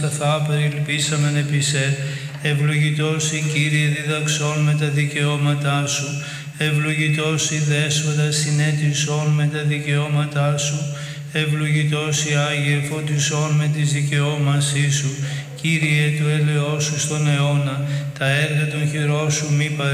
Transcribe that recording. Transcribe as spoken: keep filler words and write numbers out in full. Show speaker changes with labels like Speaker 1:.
Speaker 1: αγαθά περιλυπήσαμεν επί σε. Ευλογητός η Κύριε διδαξών με τα δικαιώματά σου. Ευλογητός η Δέσποτα συνέτησόν με τα δικαιώματά σου. Ευλογητός η Άγιε φωτισόν με τις δικαιώμασή σου. Κύριε του ελαιός σου στον αιώνα, τα έργα των χειρών σου μη παρελθούν.